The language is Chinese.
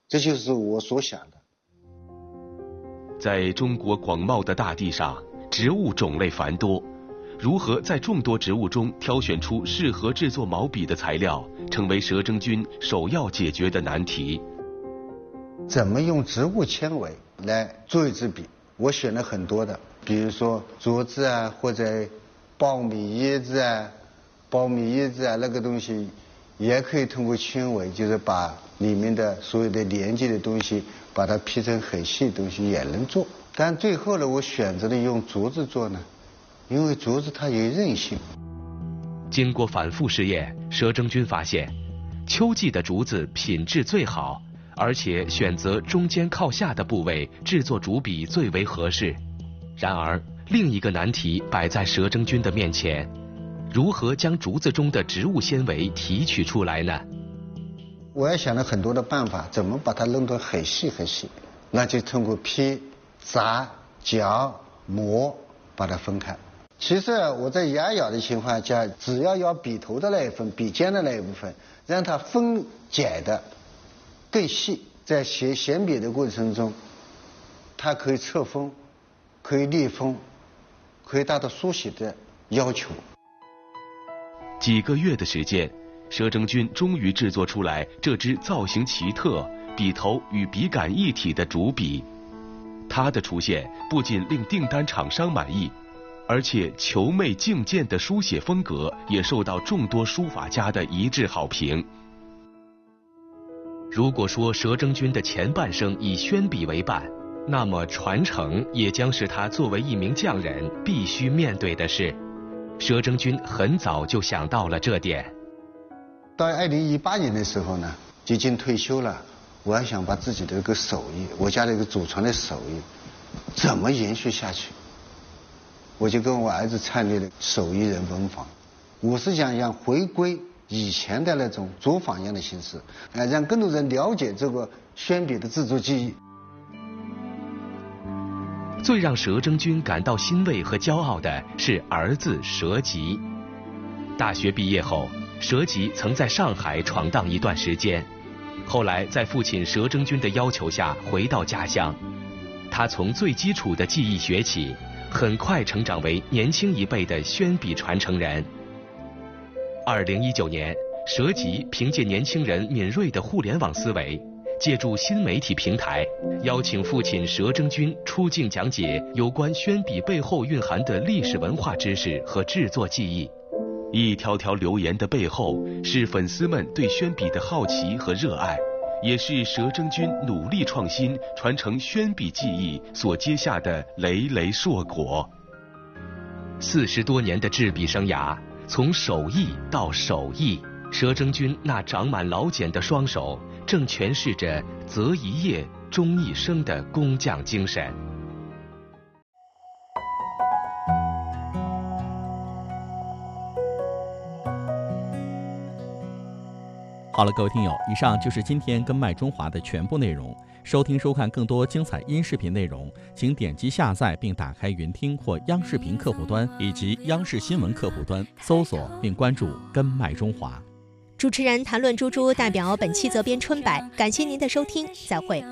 这就是我所想的。 在中国广袤的大地上，植物种类繁多，如何在众多植物中挑选出适合制作毛笔的材料，成为佘征军首要解决的难题。 怎么用植物纤维来做一支笔？我选了很多的，比如说竹子啊，或者苞米叶子啊，那个东西也可以通过纤维，就是把里面的所有的连接的东西，把它劈成很细的东西也能做。但最后呢，我选择了用竹子做呢，因为竹子它有韧性。 经过反复试验，佘征军发现，秋季的竹子品质最好，而且选择中间靠下的部位制作竹笔最为合适。然而，另一个难题摆在佘征军的面前：如何将竹子中的植物纤维提取出来呢？ 我也想了很多的办法，怎么把它弄得很细很细？那就通过劈、砸、搅、磨把它分开。其实我在压咬的情况下，只要咬笔头的那一份、笔尖的那一部分，让它分解的更细，在选笔的过程中，它可以侧锋，可以逆锋，可以达到书写的要求。 几个月的时间，佘征军终于制作出来这支造型奇特、笔头与笔杆一体的竹笔。它的出现不仅令订单厂商满意，而且遒媚静健的书写风格也受到众多书法家的一致好评。如果说佘征军的前半生以宣笔为伴，那么传承也将是他作为一名匠人必须面对的事。佘征军很早就想到了这点。 到2018年的时候呢，接近退休了，我还想把自己的一个手艺，我家的一个祖传的手艺，怎么延续下去？我就跟我儿子创立了手艺人文坊。我是想回归以前的那种作坊一样的形式，让更多人了解这个宣笔的制作技艺。 最让佘征军感到欣慰和骄傲的是儿子佘吉。大学毕业后，佘吉曾在上海闯荡一段时间，后来在父亲佘征军的要求下回到家乡。他从最基础的技艺学起，很快成长为年轻一辈的宣笔传承人。2019年，佘吉凭借年轻人敏锐的互联网思维，借助新媒体平台，邀请父亲佘征军出镜讲解有关宣笔背后蕴含的历史文化知识和制作技艺。一条条留言的背后，是粉丝们对宣笔的好奇和热爱，也是佘征军努力创新、传承宣笔技艺所结下的累累硕果。40多年的制笔生涯，从手艺到手艺，佘征军那长满老茧的双手，正诠释着择一业终一生的工匠精神。 好了，各位听友，以上就是今天跟麦中华的全部内容。收听收看更多精彩音视频内容，请点击下载并打开云听或央视频客户端以及央视新闻客户端，搜索并关注跟麦中华。 主持人谈论猪猪代表本期责编春柏，感谢您的收听，再会。